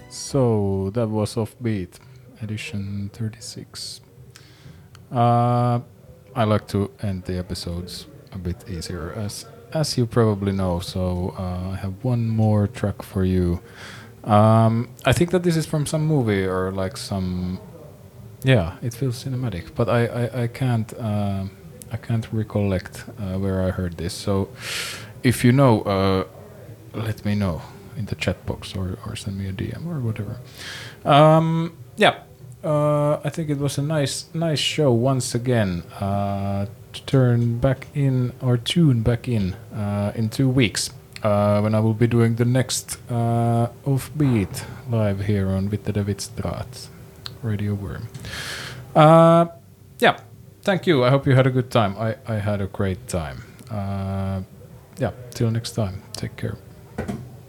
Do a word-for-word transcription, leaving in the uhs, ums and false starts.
So that was Offbeat, edition thirty-six. Uh, I like to end the episodes a bit easier, as as you probably know. So uh, I have one more track for you. Um, I think that this is from some movie or like some. Yeah, it feels cinematic, but I I, I can't uh, I can't recollect uh, where I heard this. So if you know, uh, let me know in the chat box or, or send me a D M or whatever. Um, yeah, uh, I think it was a nice nice show once again. Uh, to turn back in or tune back in uh, in two weeks uh, when I will be doing the next uh, Offbeat live here on Witte de Wittstraat Radio Worm. Uh, yeah, thank you. I hope you had a good time. I, I had a great time. Uh, yeah, till next time. Take care.